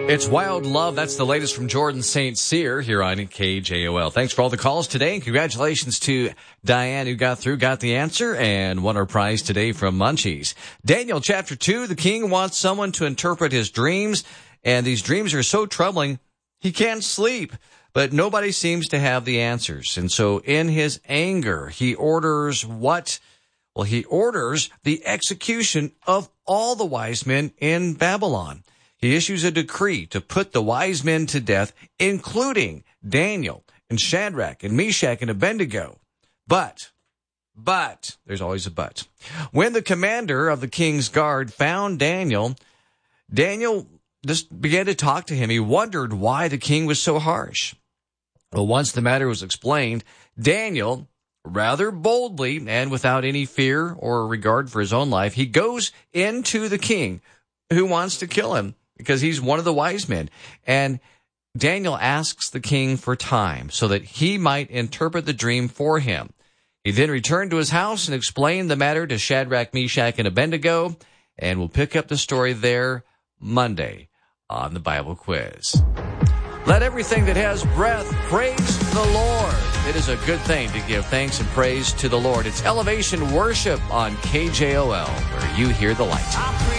It's Wild Love. That's the latest from Jordan St. Cyr here on KJOL. Thanks for all the calls today, and congratulations to Diane who got the answer, and won our prize today from Munchies. Daniel chapter 2, the king wants someone to interpret his dreams, and these dreams are so troubling, he can't sleep. But nobody seems to have the answers. And so in his anger, he orders what? Well, he orders the execution of all the wise men in Babylon. He issues a decree to put the wise men to death, including Daniel and Shadrach and Meshach and Abednego. But, there's always a but. When the commander of the king's guard found Daniel just began to talk to him. He wondered why the king was so harsh. Well, once the matter was explained, Daniel, rather boldly and without any fear or regard for his own life, he goes into the king who wants to kill him because he's one of the wise men. And Daniel asks the king for time so that he might interpret the dream for him. He then returned to his house and explained the matter to Shadrach, Meshach, and Abednego, and we'll pick up the story there Monday on the Bible Quiz. Let everything that has breath praise the Lord. It is a good thing to give thanks and praise to the Lord. It's Elevation Worship on KJOL, where you hear the light.